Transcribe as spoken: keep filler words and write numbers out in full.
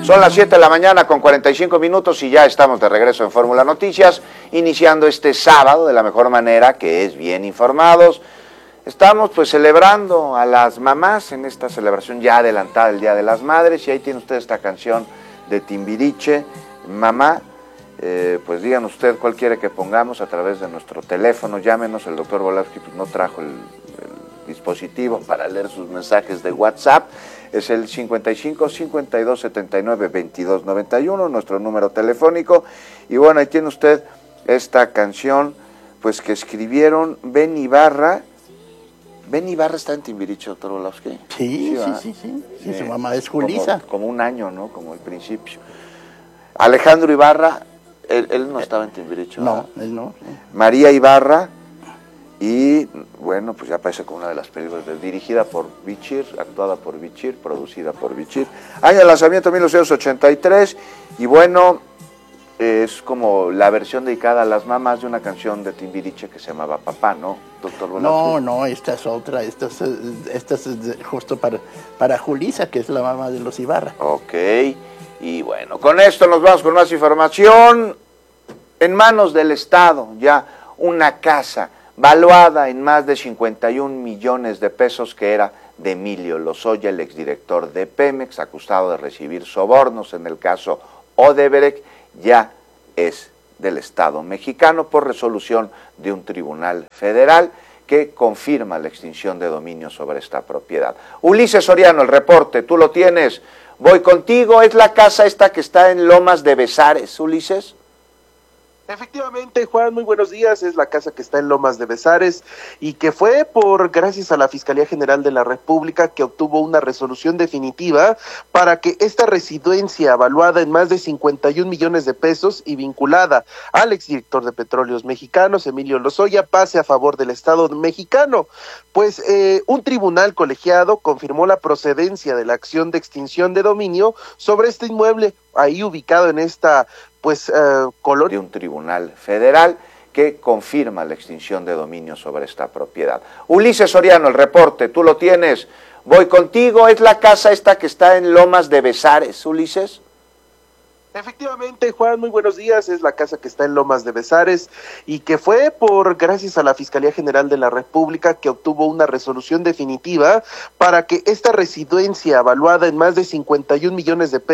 Son las siete de la mañana con cuarenta y cinco minutos y ya estamos de regreso en Fórmula Noticias, iniciando este sábado de la mejor manera, que es bien informados. Estamos pues celebrando a las mamás en esta celebración ya adelantada del Día de las Madres, y ahí tiene usted esta canción de Timbiriche, Mamá. Eh, pues digan usted cuál quiere que pongamos a través de nuestro teléfono, llámenos. El doctor Volavsky pues, no trajo el, el dispositivo para leer sus mensajes de WhatsApp. Es el cincuenta y cinco, cincuenta y dos, setenta y nueve, veintidós, noventa y uno, nuestro número telefónico. Y bueno, ahí tiene usted esta canción pues que escribieron Ben Ibarra. Ben Ibarra está en Timbiriche, doctor Volavsky. Sí, sí, sí, sí, sí. Sí, su mamá es Julisa. Como, como un año, ¿no? Como el principio. Alejandro Ibarra, él, él no estaba en Timbiriche. No, él no. Sí. María Ibarra, y bueno, pues ya aparece como una de las películas, de, dirigida por Bichir, actuada por Bichir, producida por Bichir. Año de lanzamiento mil novecientos ochenta y tres, y bueno, es como la versión dedicada a las mamás de una canción de Timbiriche que se llamaba Papá, ¿no, doctor Volavsky? No, no, esta es otra, esta es, esta es justo para, para Julisa, que es la mamá de los Ibarra. Ok, y bueno, con esto nos vamos con más información. En manos del Estado, ya una casa valuada en más de cincuenta y un millones de pesos, que era de Emilio Lozoya, el exdirector de Pemex, acusado de recibir sobornos en el caso Odebrecht, ya es del Estado mexicano por resolución de un tribunal federal que confirma la extinción de dominio sobre esta propiedad. Ulises Soriano, el reporte, tú lo tienes. Voy contigo. ¿Es la casa esta que está en Lomas de Besares, Ulises? Efectivamente, Juan, muy buenos días. Es la casa que está en Lomas de Besares y que fue por gracias a la Fiscalía General de la República, que obtuvo una resolución definitiva para que esta residencia, evaluada en más de cincuenta y un millones de pesos y vinculada al exdirector de Petróleos Mexicanos, Emilio Lozoya, pase a favor del Estado mexicano. Pues eh, un tribunal colegiado confirmó la procedencia de la acción de extinción de dominio sobre este inmueble, ahí ubicado en esta pues uh, color de un tribunal federal que confirma la extinción de dominio sobre esta propiedad. Ulises Soriano, el reporte, tú lo tienes. Voy contigo. ¿Es la casa esta que está en Lomas de Besares, Ulises? Efectivamente, Juan, muy buenos días. Es la casa que está en Lomas de Besares y que fue por gracias a la Fiscalía General de la República, que obtuvo una resolución definitiva para que esta residencia, evaluada en más de cincuenta y un millones de pesos